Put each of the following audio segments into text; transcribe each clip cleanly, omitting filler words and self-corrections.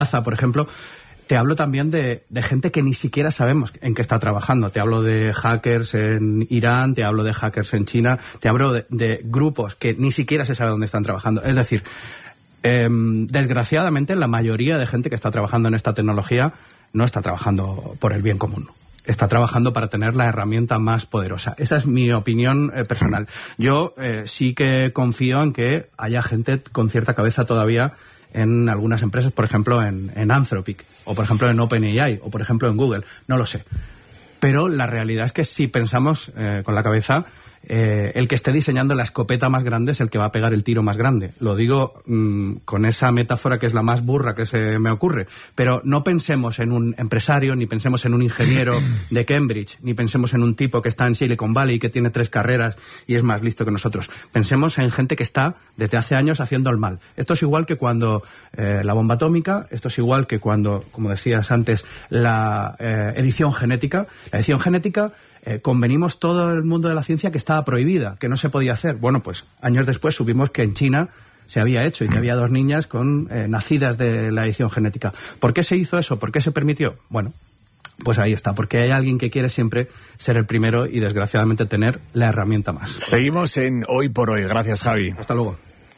por ejemplo, te hablo también de gente que ni siquiera sabemos en qué está trabajando. Te hablo de hackers en Irán, te hablo de hackers en China, te hablo de grupos que ni siquiera se sabe dónde están trabajando. Es decir, desgraciadamente la mayoría de gente que está trabajando en esta tecnología no está trabajando por el bien común. Está trabajando para tener la herramienta más poderosa. Esa es mi opinión personal. Yo sí que confío en que haya gente con cierta cabeza todavía en algunas empresas, por ejemplo en Anthropic, o por ejemplo en OpenAI, o por ejemplo en Google, no lo sé. Pero la realidad es que si pensamos con la cabeza, el que esté diseñando la escopeta más grande es el que va a pegar el tiro más grande. Lo digo con esa metáfora que es la más burra que se me ocurre. Pero no pensemos en un empresario, ni pensemos en un ingeniero de Cambridge, ni pensemos en un tipo que está en Silicon Valley y que tiene 3 carreras y es más listo que nosotros. Pensemos en gente que está desde hace años haciendo el mal. Esto es igual que cuando la bomba atómica, esto es igual que cuando, como decías antes, la edición genética. La edición genética convenimos todo el mundo de la ciencia que estaba prohibida, que no se podía hacer. Bueno, pues años después supimos que en China se había hecho y que había 2 niñas nacidas de la edición genética. ¿Por qué se hizo eso? ¿Por qué se permitió? Bueno, pues ahí está, porque hay alguien que quiere siempre ser el primero y desgraciadamente tener la herramienta más. Seguimos en Hoy por Hoy. Gracias, Javi. Hasta luego.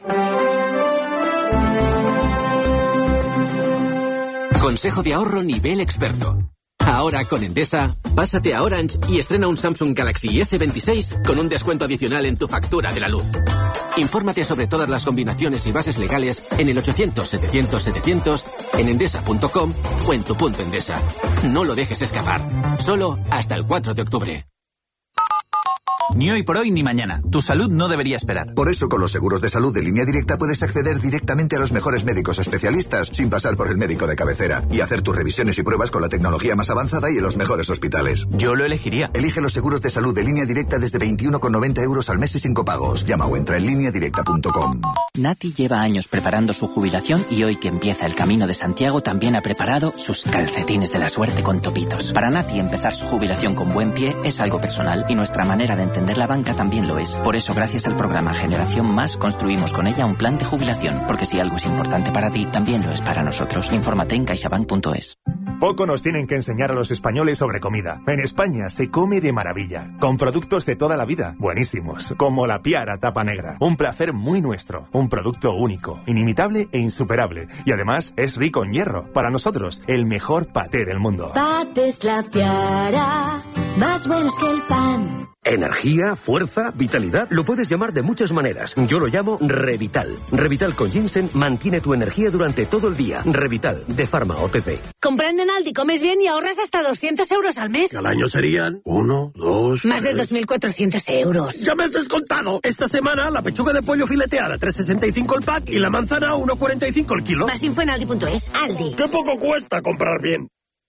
Consejo de ahorro nivel experto. Ahora con Endesa, pásate a Orange y estrena un Samsung Galaxy S26 con un descuento adicional en tu factura de la luz. Infórmate sobre todas las combinaciones y bases legales en el 800-700-700, en endesa.com o en tu punto Endesa. No lo dejes escapar. Solo hasta el 4 de octubre. Ni hoy por hoy ni mañana. Tu salud no debería esperar. Por eso, con los seguros de salud de Línea Directa puedes acceder directamente a los mejores médicos especialistas sin pasar por el médico de cabecera y hacer tus revisiones y pruebas con la tecnología más avanzada y en los mejores hospitales. Yo lo elegiría. Elige los seguros de salud de Línea Directa desde 21,90 € al mes y sin copagos. Llama o entra en lineadirecta.com. Nati lleva años preparando su jubilación y hoy que empieza el Camino de Santiago también ha preparado sus calcetines de la suerte con topitos. Para Nati empezar su jubilación con buen pie es algo personal y nuestra manera de entender la banca también lo es. Por eso, gracias al programa Generación Más, construimos con ella un plan de jubilación, porque si algo es importante para ti, también lo es para nosotros. Infórmate en caixabank.es. Poco nos tienen que enseñar a los españoles sobre comida. En España se come de maravilla, con productos de toda la vida, buenísimos, como la Piara tapa negra. Un placer muy nuestro, un producto único, inimitable e insuperable. Y además es rico en hierro. Para nosotros, el mejor paté del mundo. Patés La Piara, más buenos que el pan. Energía, fuerza, vitalidad, lo puedes llamar de muchas maneras. Yo lo llamo Revital. Revital con ginseng mantiene tu energía durante todo el día. Revital, de Pharma OTC. Comprando en Aldi comes bien y ahorras hasta 200 € al mes. Al año serían 1, 2... Más de 2.400 euros. ¡Ya me has descontado! Esta semana la pechuga de pollo fileteada 3,65 el pack y la manzana 1,45 el kilo. Más info en aldi.es. Aldi. ¡Qué poco cuesta comprar bien!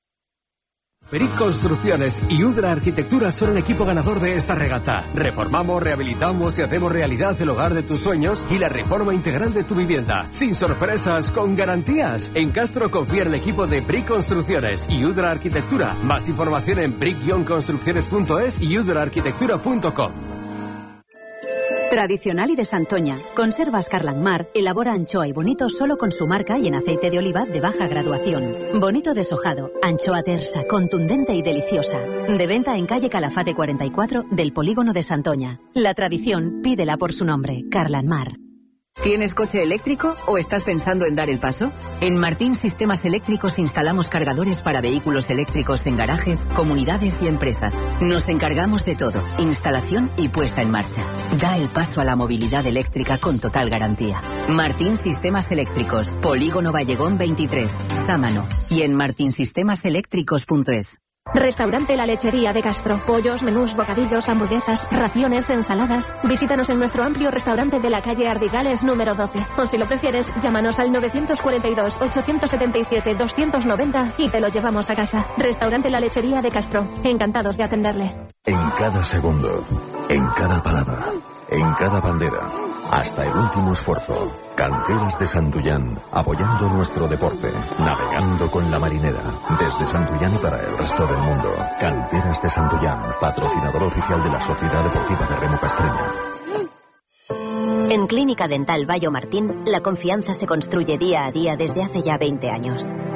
Peric Construcciones y Udra Arquitectura son el equipo ganador de esta regata. Reformamos, rehabilitamos y hacemos realidad el hogar de tus sueños y la reforma integral de tu vivienda. Sin sorpresas, con garantías. En Castro confía en el equipo de Peric Construcciones y Udra Arquitectura. Más información en peric-construcciones.es y udraarquitectura.com. Tradicional y de Santoña, Conservas Carlangmar elabora anchoa y bonito solo con su marca y en aceite de oliva de baja graduación. Bonito deshojado, anchoa tersa, contundente y deliciosa. De venta en calle Calafate 44 del Polígono de Santoña. La tradición, pídela por su nombre, Carlangmar. ¿Tienes coche eléctrico o estás pensando en dar el paso? En Martín Sistemas Eléctricos instalamos cargadores para vehículos eléctricos en garajes, comunidades y empresas. Nos encargamos de todo, instalación y puesta en marcha. Da el paso a la movilidad eléctrica con total garantía. Martín Sistemas Eléctricos, Polígono Vallegón 23, Sámano y en martinsistemasEléctricos.es. Restaurante La Lechería de Castro. Pollos, menús, bocadillos, hamburguesas, raciones, ensaladas. Visítanos en nuestro amplio restaurante de la calle Ardigales número 12. O si lo prefieres, llámanos al 942-877-290 y te lo llevamos a casa. Restaurante La Lechería de Castro. Encantados de atenderle. En cada segundo, en cada palabra, en cada bandera, hasta el último esfuerzo. Canteras de Santullán, apoyando nuestro deporte, navegando con la marinera, desde Santullán y para el resto del mundo. Canteras de Santullán, patrocinador oficial de la Sociedad Deportiva de Remo Castreña. En Clínica Dental Bayo Martín, la confianza se construye día a día desde hace ya 20 años.